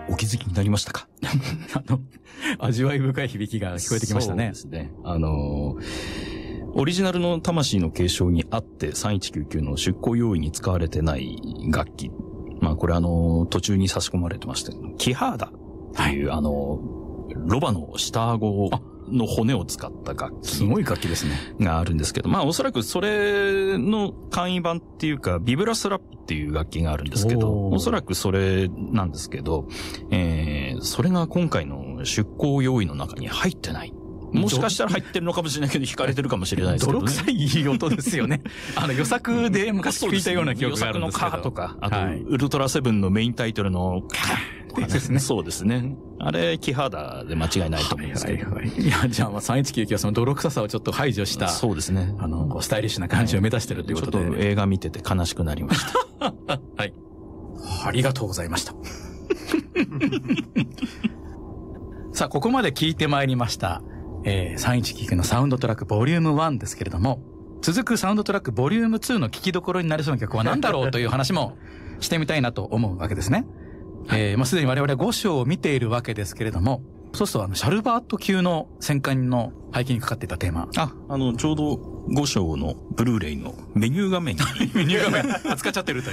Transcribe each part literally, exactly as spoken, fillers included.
お気づきになりましたか？ あの、味わい深い響きが聞こえてきましたね。 そうですね。あのー、オリジナルの魂の継承にあってさんいちきゅうきゅうの出航用意に使われてない楽器。まあこれあの、途中に差し込まれてましたけど、キハーダっていう、はい、あの、ロバの下顎の骨を使った楽器。 すごい楽器ですね。 があるんですけど、まあおそらくそれの簡易版っていうか、ビブラスラップっていう楽器があるんですけど、お, おそらくそれなんですけど、えー、それが今回の出航用意の中に入ってない。もしかしたら入ってるのかもしれないけど、惹かれてるかもしれないですけどね。 泥臭い音ですよね。あの、予作で昔聞いたような記憶があるんですけど。 予作のカーとか、あと、はい、ウルトラセブンのメインタイトルのカーとかね。ですね。そうですね。あれ、キハーダで間違いないと思うんですけど。はいはいはい。いや、じゃあ、まあ、さんいちきゅうきゅうはその泥臭さをちょっと排除した。 そうですね。 あの、こうスタイリッシュな感じを目指してるということで。 ちょっと映画見てて悲しくなりました。 はい。ありがとうございました。さあ、ここまで聞いてまいりました。えー、さんいちきゅうきゅうのサウンドトラックボリュームワンですけれども、続くサウンドトラックボリュームツーの聞きどころになりそうな曲は何だろうという話もしてみたいなと思うわけですね。えー、まあ、すでに我々はご章を見ているわけですけれども、そうするとあの、シャルバート級の戦艦の背景にかかっていたテーマ。 あ、あの、ちょうどご章のブルーレイのメニュー画面に。 メニュー画面扱っちゃってるという。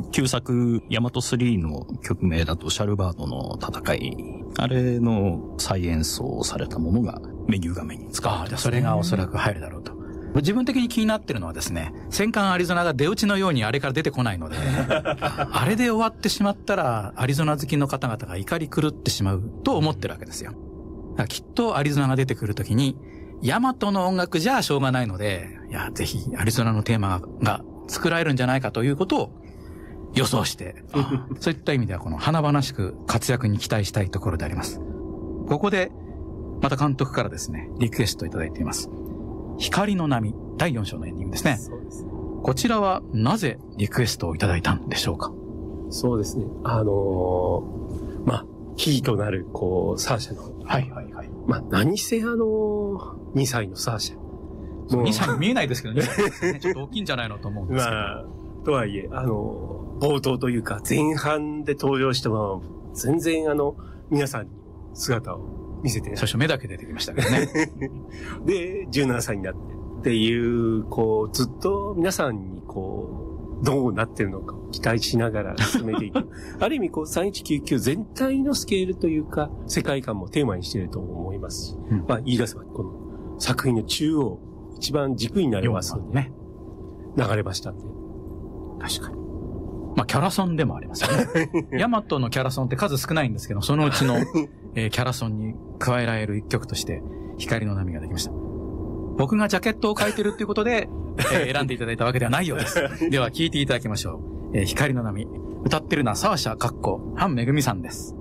旧作ヤマトスリーの曲名だとシャルバートの戦い。あれの再演奏されたものがメニュー画面に使われてます、 ね。ああ、それがおそらく入るだろうと。自分的に気になってるのはですね、戦艦アリゾナが出打ちのようにあれから出てこないので、あれで終わってしまったらアリゾナ好きの方々が怒り狂ってしまうと思ってるわけですよ。だからきっとアリゾナが出てくるときに、ヤマトの音楽じゃしょうがないので、いや、ぜひアリゾナのテーマが作られるんじゃないかということを予想して、そういった意味ではこの華々しく活躍に期待したいところであります。ここで、また監督からですね、リクエストいただいています。光の波、だいよん章のエンディングですね。そうですね。こちらはなぜリクエストをいただいたんでしょうか？ そうですね。あのー、まあ、キーとなる、こう、サーシャの。 はいはいはい。 まあ、何せあのー、にさいのサーシャ。 もうにさいに見えないですけどね。ちょっと大きいんじゃないのと思うんですけど。まあ、 とはいえ、あのー、冒頭というか、前半で登場したまま、全然あの、皆さんに姿を見せて。 最初目だけ出てきましたけどね。 で、じゅうななさいになってっていう、こう、ずっと皆さんにこう、どうなってるのかを期待しながら進めていく。ある意味こう、さんいちきゅうきゅう全体のスケールというか、世界観もテーマにしていると思いますし、うん、まあ言い出せば、この作品の中央、一番軸になりますので、ね、流れましたんで。 確かに。まあ、キャラソンでもありますよね。ヤマトのキャラソンって数少ないんですけど、そのうちの、えー、キャラソンに加えられる一曲として、光の波ができました。僕がジャケットを書いてるっていうことで、えー、選んでいただいたわけではないようです。では、聴いていただきましょう。えー、光の波。歌ってるのはサーシャかっこ、ハンめぐみさんです。